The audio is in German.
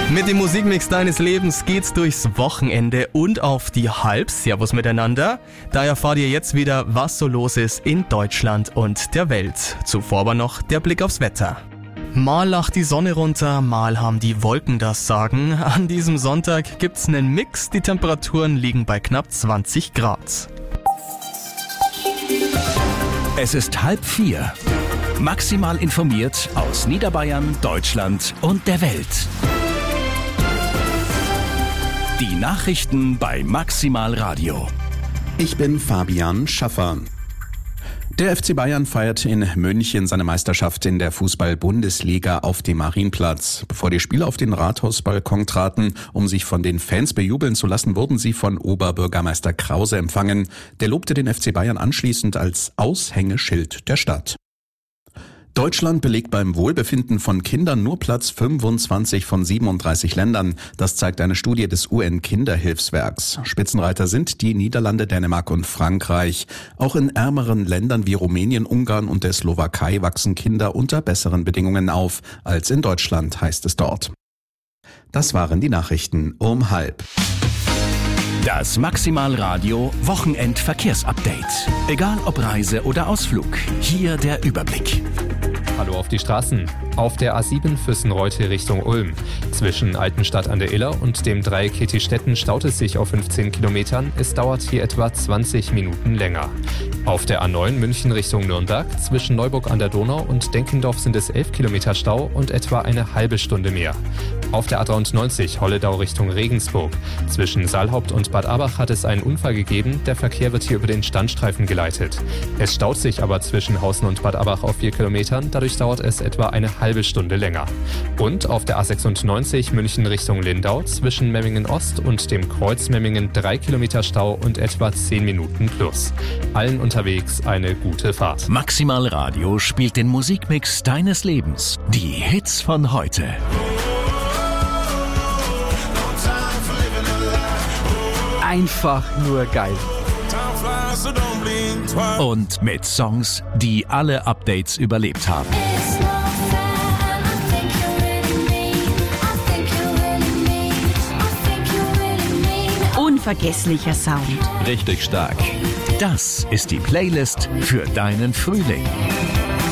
Mit dem Musikmix deines Lebens geht's durchs Wochenende und auf die Halb. Servus miteinander. Da erfahrt ihr jetzt wieder, was so los ist in Deutschland und der Welt. Zuvor aber noch der Blick aufs Wetter. Mal lacht die Sonne runter, mal haben die Wolken das Sagen. An diesem Sonntag gibt's einen Mix. Die Temperaturen liegen bei knapp 20 Grad. Es ist 3:30. Maximal informiert aus Niederbayern, Deutschland und der Welt. Die Nachrichten bei Maximal Radio. Ich bin Fabian Schaffer. Der FC Bayern feiert in München seine Meisterschaft in der Fußball-Bundesliga auf dem Marienplatz. Bevor die Spieler auf den Rathausbalkon traten, um sich von den Fans bejubeln zu lassen, wurden sie von Oberbürgermeister Krause empfangen. Der lobte den FC Bayern anschließend als Aushängeschild der Stadt. Deutschland belegt beim Wohlbefinden von Kindern nur Platz 25 von 37 Ländern. Das zeigt eine Studie des UN-Kinderhilfswerks. Spitzenreiter sind die Niederlande, Dänemark und Frankreich. Auch in ärmeren Ländern wie Rumänien, Ungarn und der Slowakei wachsen Kinder unter besseren Bedingungen auf als in Deutschland, heißt es dort. Das waren die Nachrichten um 3:30. Das Maximal Radio Wochenendverkehrsupdate. Egal ob Reise oder Ausflug, hier der Überblick. Hallo auf die Straßen. Auf der A7 Füssenreute Richtung Ulm. Zwischen Altenstadt an der Iller und dem Dreieck Kettistetten staut es sich auf 15 Kilometern. Es dauert hier etwa 20 Minuten länger. Auf der A9 München Richtung Nürnberg. Zwischen Neuburg an der Donau und Denkendorf sind es 11 Kilometer Stau und etwa eine halbe Stunde mehr. Auf der A93 Holledau Richtung Regensburg. Zwischen Saalhaupt und Bad Abach hat es einen Unfall gegeben. Der Verkehr wird hier über den Standstreifen geleitet. Es staut sich aber zwischen Hausen und Bad Abach auf 4 Kilometern. Dadurch dauert es etwa eine halbe Stunde länger. Und auf der A96 München Richtung Lindau zwischen Memmingen Ost und dem Kreuz Memmingen 3 Kilometer Stau und etwa 10 Minuten plus. Allen unterwegs eine gute Fahrt. Maximal Radio spielt den Musikmix deines Lebens. Die Hits von heute. Einfach nur geil. Und mit Songs, die alle Updates überlebt haben. Unvergesslicher Sound. Richtig stark. Das ist die Playlist für deinen Frühling.